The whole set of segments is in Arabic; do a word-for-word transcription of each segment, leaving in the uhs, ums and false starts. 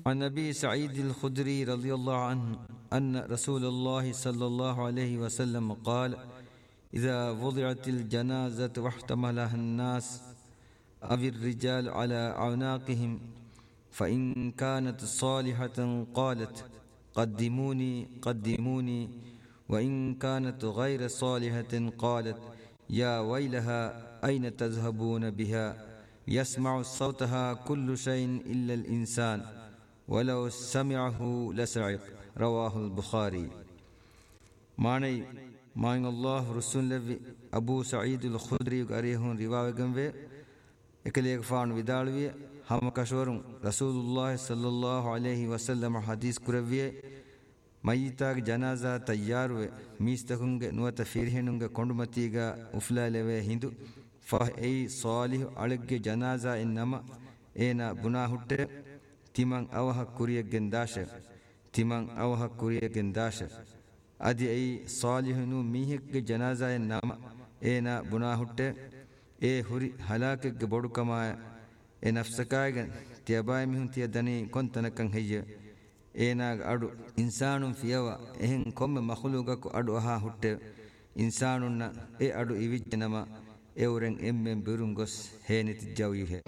عن أبي سعيد الخدري رضي الله عنه أن رسول الله صلى الله عليه وسلم قال: إذا وضعت الجنازة واحتملها الناس أو الرجال على أعناقهم فإن كانت صالحة قالت: قدموني قدموني، وإن كانت غير صالحة قالت: يا ويلها أين تذهبون بها؟ يسمع صوتها كل شيء إلا الإنسان ولو سمعه لسعق. رواه البخاري. معنى ماين الله رسول الله أبو سعيد الخدري أريهون رواية جنبه إكليك فان ودالوية هم كشورم رسول الله صلى الله عليه وسلم حديث كروية ميتاك جنازة تياروه ميستكونغ نوات فيرهنونغ كوندمتيغا أفلالوه هندو فه أي صالح علق جنازة إنما إينا بناهوت تيمان أوها كوريا جنداشة تيمان أوها كوريا جنداشة أدي أي صالح نو ميهك جنازة إنما إينا بناهوت إيه هوري هلاكك بودكما إيه نفسكايغن تياباي ميهون تيادني كنتنكن هي ඒනාග අඩු ඉන්සානුන් ෆියව එහෙන් කොම්ම මහලුගක අඩු අහා හුට්ටේ ඉන්සානුන්න ඒ අඩු ඉවිච්චනම එවරෙන් එම්මෙන් බිරුම් ගොස් හේනිති ජවීහෙ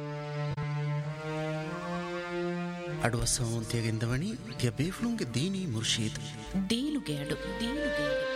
අඩුව සමුන්තියගෙන්දවනි තිය බේෆලුන්ගේ දීනී මුර්ෂීද් දීනුගේ අඩු දීනුගේ